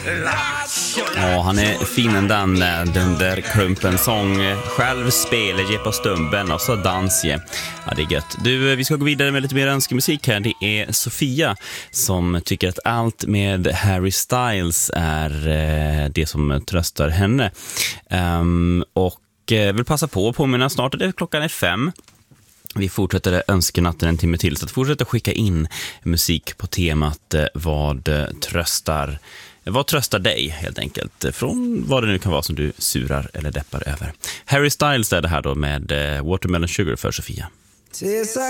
Ja, han är fin den där klumpen sång. Själv spelar jag på stumpen och så dans jag. Ja, det är gött. Du, vi ska gå vidare med lite mer önskemusik här. Det är Sofia som tycker att allt med Harry Styles är det som tröstar henne. Och vill passa på att påminna snart att klockan är 5. Vi fortsätter önskenatten en timme till, så att fortsätta skicka in musik på temat vad tröstar dig helt enkelt, från vad det nu kan vara som du surar eller deppar över. Harry Styles är det här då med Watermelon Sugar för Sofia.